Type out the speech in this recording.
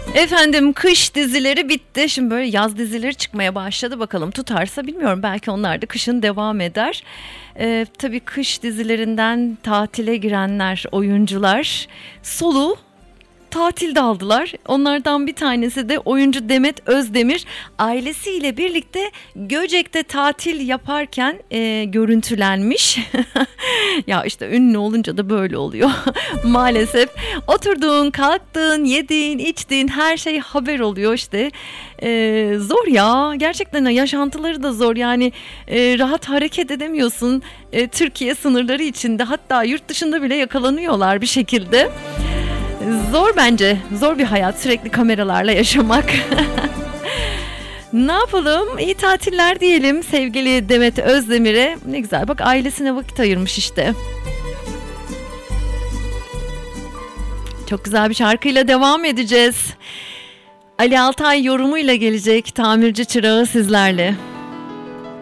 Efendim kış dizileri bitti. Şimdi böyle yaz dizileri çıkmaya başladı. Bakalım tutarsa bilmiyorum. Belki onlar da kışın devam eder. Tabii kış dizilerinden tatile girenler, oyuncular soluğu tatilde aldılar. Onlardan bir tanesi de oyuncu Demet Özdemir ailesiyle birlikte Göcek'te tatil yaparken görüntülenmiş. Ya işte ünlü olunca da böyle oluyor. Maalesef oturduğun, kalktığın, yediğin, içtiğin her şey haber oluyor işte. Zor ya. Gerçekten yaşantıları da zor. Yani rahat hareket edemiyorsun. Türkiye sınırları içinde, hatta yurt dışında bile yakalanıyorlar bir şekilde. Zor bence. Zor bir hayat sürekli kameralarla yaşamak. Ne yapalım? İyi tatiller diyelim sevgili Demet Özdemir'e. Ne güzel bak, ailesine vakit ayırmış işte. Çok güzel bir şarkıyla devam edeceğiz. Ali Altay yorumuyla gelecek Tamirci Çırağı sizlerle.